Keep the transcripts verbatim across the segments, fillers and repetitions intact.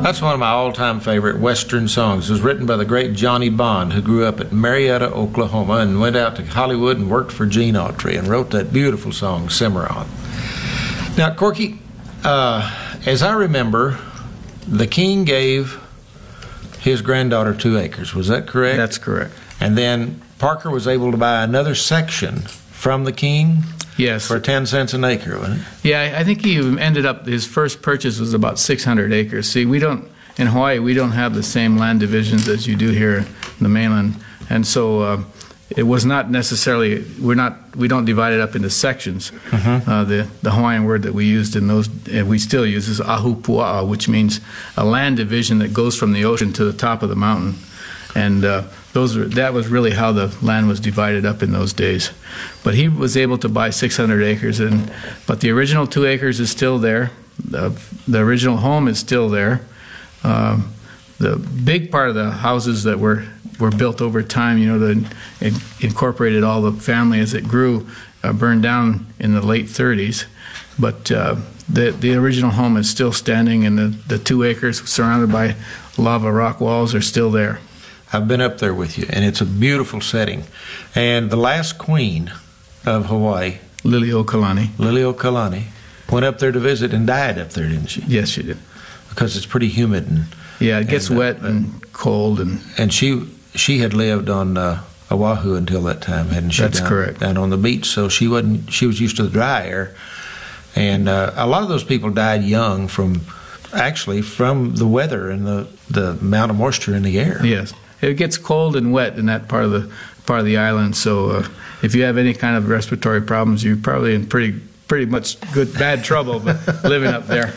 That's one of my all-time favorite Western songs. It was written by the great Johnny Bond, who grew up at Marietta, Oklahoma, and went out to Hollywood and worked for Gene Autry and wrote that beautiful song, Cimarron. Now, Corky, uh, as I remember, the king gave his granddaughter two acres. Was that correct? That's correct. And then Parker was able to buy another section from the king? Yes. For ten cents an acre, wasn't it? Yeah, I think he ended up, his first purchase was about six hundred acres. See, we don't, in Hawaii, we don't have the same land divisions as you do here in the mainland. And so uh, it was not necessarily, we're not, we don't divide it up into sections. Mm-hmm. uh, the, the Hawaiian word that we used in those, and we still use, is ahupua'a, which means a land division that goes from the ocean to the top of the mountain. And uh, those were, that was really how the land was divided up in those days. But he was able to buy six hundred acres, and but the original two acres is still there. The, the original home is still there. Um, the big part of the houses that were, were built over time, you know, that in, incorporated all the family as it grew, uh, burned down in the late thirties. But uh, the, the original home is still standing, and the, the two acres surrounded by lava rock walls are still there. I've been up there with you, and it's a beautiful setting. And the last queen of Hawaii, Liliuokalani, Liliuokalani, went up there to visit and died up there, didn't she? Yes, she did. Because it's pretty humid. And yeah, it gets and, wet uh, and cold. And and she she had lived on uh, Oahu until that time, hadn't she? That's down, correct. Down on the beach, so she wasn't. She was used to the dry air, and uh, a lot of those people died young from, actually, from the weather and the the amount of moisture in the air. Yes. It gets cold and wet in that part of the part of the island. So uh, if you have any kind of respiratory problems, you're probably in pretty pretty much good bad trouble living up there.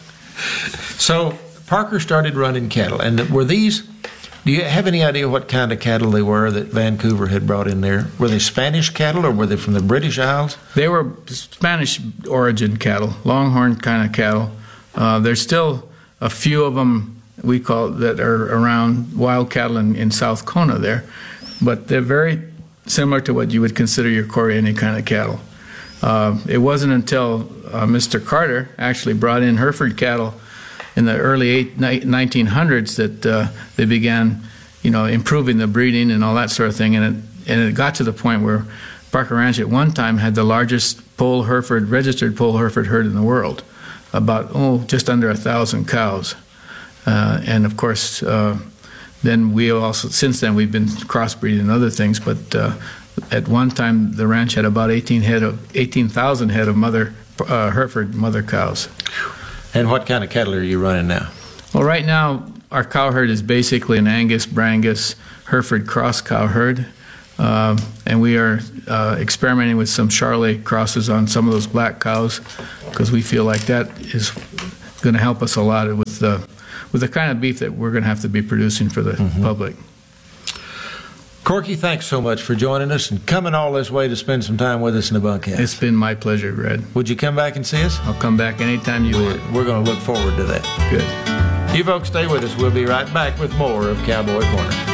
So Parker started running cattle, and were these? Do you have any idea what kind of cattle they were that Vancouver had brought in there? Were they Spanish cattle, or were they from the British Isles? They were Spanish origin cattle, longhorn kind of cattle. Uh, there's still a few of them we call that are around wild cattle in, in South Kona there, but they're very similar to what you would consider your Korean kind of cattle. Uh, it wasn't until uh, Mister Carter actually brought in Hereford cattle in the early eight, nineteen hundreds that uh, they began, you know, improving the breeding and all that sort of thing, and it and it got to the point where Parker Ranch at one time had the largest poll Hereford registered poll Hereford herd in the world, about oh just under a thousand cows. Uh, and of course, uh, then we also, since then, we've been crossbreeding and other things. But uh, at one time, the ranch had about eighteen head of eighteen thousand head of mother uh, Hereford mother cows. And what kind of cattle are you running now? Well, right now, our cow herd is basically an Angus, Brangus, Hereford cross cow herd, uh, and we are uh, experimenting with some Charolais crosses on some of those black cows because we feel like that is going to help us a lot with the with the kind of beef that we're going to have to be producing for the mm-hmm. public. Corky, thanks so much for joining us and coming all this way to spend some time with us in the bunkhouse. It's been my pleasure, Red. Would you come back and see us? I'll come back anytime you we're, want. We're going to look forward to that. Good. You folks stay with us. We'll be right back with more of Cowboy Corner.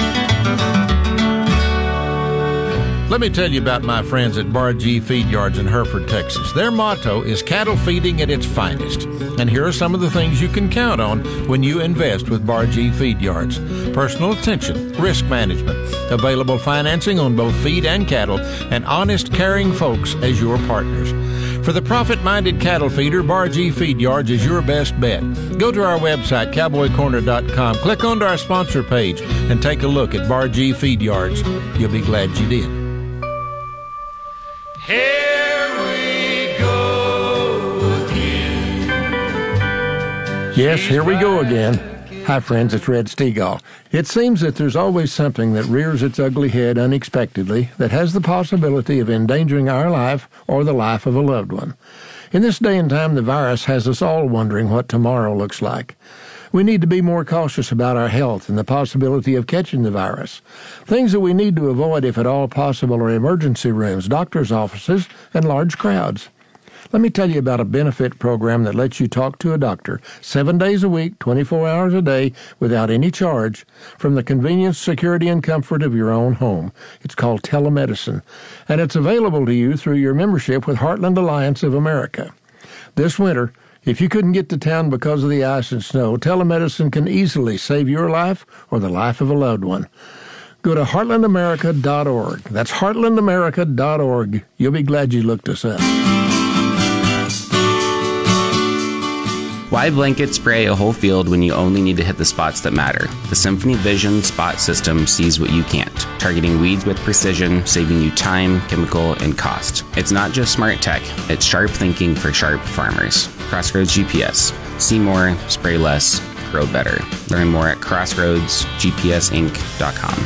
Let me tell you about my friends at Bar G Feed Yards in Hereford, Texas. Their motto is cattle feeding at its finest. And here are some of the things you can count on when you invest with Bar G Feed Yards. Personal attention, risk management, available financing on both feed and cattle, and honest, caring folks as your partners. For the profit-minded cattle feeder, Bar G Feed Yards is your best bet. Go to our website, cowboy corner dot com, click onto our sponsor page, and take a look at Bar G Feed Yards. You'll be glad you did. Here we go again. Yes, here we go again. Hi, friends, it's Red Stegall. It seems that there's always something that rears its ugly head unexpectedly that has the possibility of endangering our life or the life of a loved one. In this day and time, the virus has us all wondering what tomorrow looks like. We need to be more cautious about our health and the possibility of catching the virus. Things that we need to avoid if at all possible are emergency rooms, doctor's offices, and large crowds. Let me tell you about a benefit program that lets you talk to a doctor seven days a week, twenty-four hours a day, without any charge, from the convenience, security, and comfort of your own home. It's called telemedicine, and it's available to you through your membership with Heartland Alliance of America. This winter, If you couldn't get to town because of the ice and snow, telemedicine can easily save your life or the life of a loved one. Go to heartland america dot org. That's heartland america dot org. You'll be glad you looked us up. Why blanket spray a whole field when you only need to hit the spots that matter? The Symphony Vision Spot System sees what you can't, targeting weeds with precision, saving you time, chemical, and cost. It's not just smart tech, it's sharp thinking for sharp farmers. Crossroads G P S. See more, spray less, grow better. Learn more at crossroads g p s inc dot com.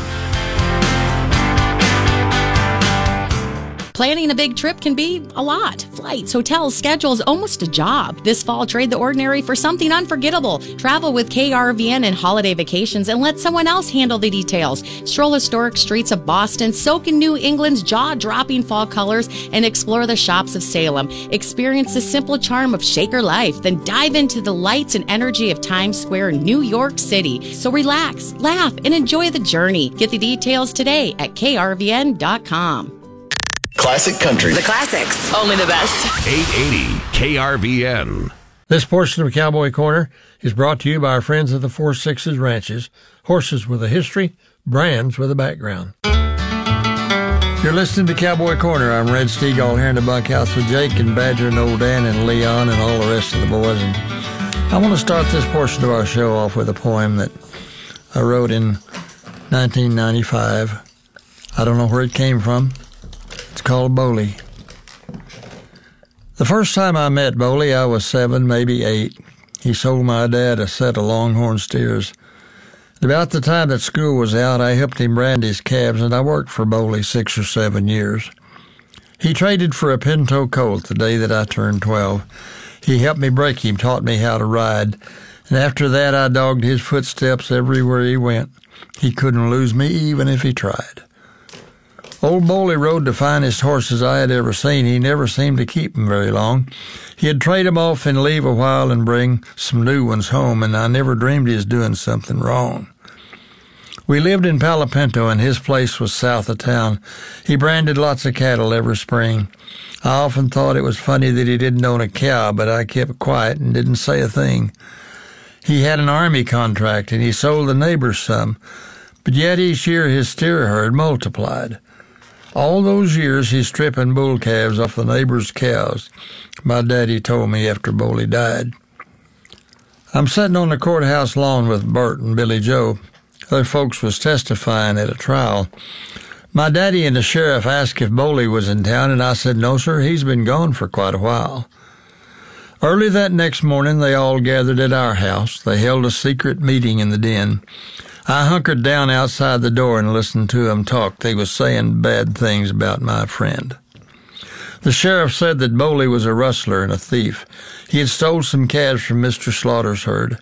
Planning a big trip can be a lot. Flights, hotels, schedules, almost a job. This fall, trade the ordinary for something unforgettable. Travel with K R V N and Holiday Vacations and let someone else handle the details. Stroll historic streets of Boston, soak in New England's jaw-dropping fall colors, and explore the shops of Salem. Experience the simple charm of Shaker life, then dive into the lights and energy of Times Square, New York City. So relax, laugh, and enjoy the journey. Get the details today at K R V N dot com. Classic Country. The classics. Only the best. eight eighty K R V N. This portion of Cowboy Corner is brought to you by our friends at the Four Sixes Ranches. Horses with a history, brands with a background. You're listening to Cowboy Corner. I'm Red Steagall here in the bunkhouse with Jake and Badger and Old Dan and Leon and all the rest of the boys. And I want to start this portion of our show off with a poem that I wrote in nineteen ninety-five. I don't know where it came from. It's called Boley. The first time I met Boley, I was seven, maybe eight. He sold my dad a set of Longhorn steers. About the time that school was out, I helped him brand his calves, and I worked for Boley six or seven years. He traded for a Pinto colt the day that I turned twelve. He helped me break him, taught me how to ride, and after that I dogged his footsteps everywhere he went. He couldn't lose me even if he tried. Old Boley rode the finest horses I had ever seen. He never seemed to keep them very long. He'd trade them off and leave a while and bring some new ones home, and I never dreamed he was doing something wrong. We lived in Palo Pinto, and his place was south of town. He branded lots of cattle every spring. I often thought it was funny that he didn't own a cow, but I kept quiet and didn't say a thing. He had an army contract, and he sold the neighbors some, but yet each year his steer herd multiplied. All those years he's stripping bull calves off the neighbors' cows, my daddy told me after Boley died. I'm sitting on the courthouse lawn with Bert and Billy Joe. Other folks was testifying at a trial. My daddy and the sheriff asked if Boley was in town, and I said, no, sir, he's been gone for quite a while. Early that next morning, they all gathered at our house. They held a secret meeting in the den. I hunkered down outside the door and listened to them talk. They was saying bad things about my friend. The sheriff said that Boley was a rustler and a thief. He had stole some calves from Mister Slaughter's herd.